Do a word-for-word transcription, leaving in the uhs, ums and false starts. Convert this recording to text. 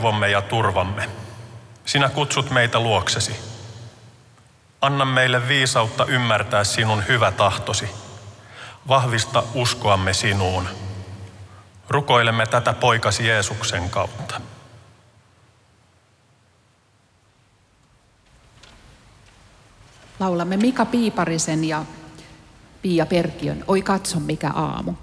raivomme ja turvamme. Sinä kutsut meitä luoksesi. Anna meille viisautta ymmärtää sinun hyvä tahtosi. Vahvista uskoamme sinuun. Rukoilemme tätä poikasi Jeesuksen kautta. Laulamme Mika Piiparisen ja Pia Perkiön Oi katso mikä aamu.